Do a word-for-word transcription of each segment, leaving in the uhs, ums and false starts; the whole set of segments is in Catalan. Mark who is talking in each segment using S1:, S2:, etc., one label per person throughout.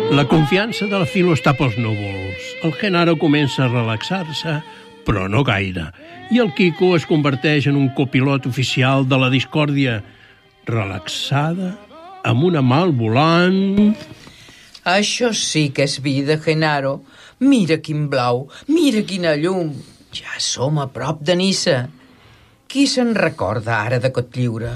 S1: La confiança de la Filo està pels núvols. El Genaro comença a relaxar-se, però no gaire. I el Quico es converteix en un copilot oficial de la discòrdia, relaxada, amb una mà al volant...
S2: Això sí que és vida, Genaro. Mira quin blau, mira quina llum. Ja som a prop de Niça. Qui se'n recorda ara de Cotlliure?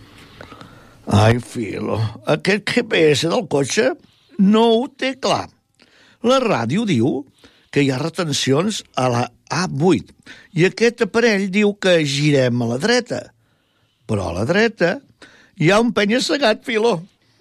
S3: Ai, Filo, aquest G P S del cotxe no ho té clar. La ràdio diu que hi ha retencions a la A vuit i aquest aparell diu que girem a la dreta. Però a la dreta hi ha un penya-segat, Filo.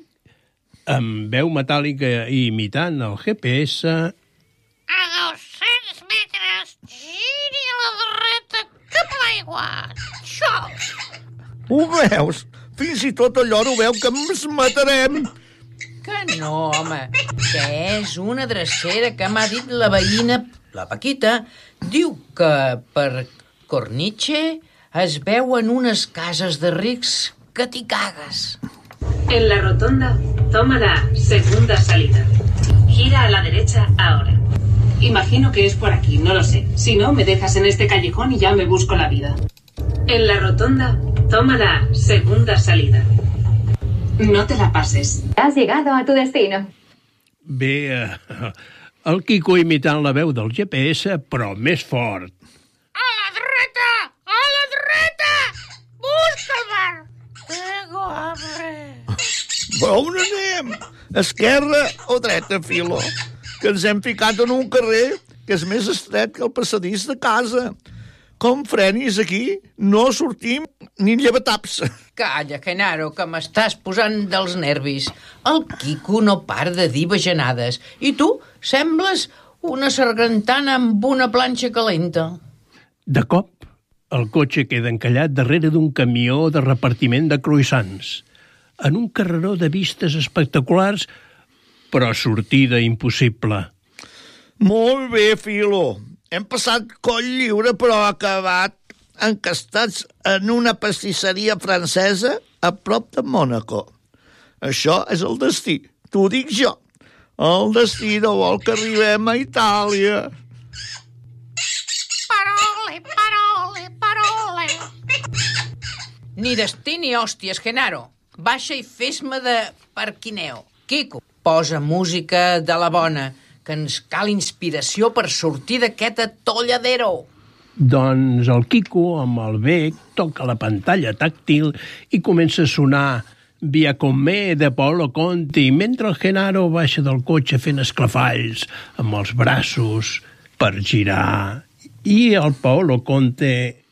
S1: Amb veu metàl·lica i imitant el G P S...
S4: A dos-cents metres, giri a la dreta cap a l'aigua. Xop!
S3: Ho veus? Fins i tot allò ho veu que ens matarem.
S2: Que no, home, que és una drecera que m'ha dit la veïna, la Paquita. Diu que per Corniche es veuen unes cases de rics que t'hi cagues.
S5: En la rotonda, toma la segunda salida. Gira a la derecha ahora. Imagino que es por aquí, no lo sé. Si no, me dejas en este callejón y ya me busco la vida. En la rotonda, toma la segunda salida. No te la pases.
S6: Has llegado a tu destino.
S1: Bé, eh, el Quico imitant la veu del G P S, però més fort.
S4: A la dreta! A la dreta! Busca el bar! Tengo hambre.
S3: Però on anem? Esquerra o dreta, Filo? Que ens hem ficat en un carrer que és més estret que el passadís de casa. Com frenis aquí, no sortim ni llevataps.
S2: Calla, Genaro, que m'estàs posant dels nervis. El Quico no para de dir bajanades. I tu sembles una sargantana amb una planxa calenta.
S1: De cop, el cotxe queda encallat darrere d'un camió de repartiment de croissants, en un carreró de vistes espectaculars, però sortida impossible.
S3: Molt bé, Filo. Hem passat Cotlliure, però acabat encastats en una pastisseria francesa a prop de Mònaco. Això és el destí, t'ho dic jo. El destí no vol que arribem a Itàlia.
S4: Parole, parole, parole.
S2: Ni destí ni hòsties, Genaro. Baixa i fes-me de parquineo. Quico, posa música de la bona, que ens cal inspiració per sortir d'aquest atolladero.
S1: Doncs el Quico, amb el bec, toca la pantalla tàctil i comença a sonar Via con me de Paolo Conte, mentre el Genaro baixa del cotxe fent esclafalls amb els braços per girar. I el Paolo Conte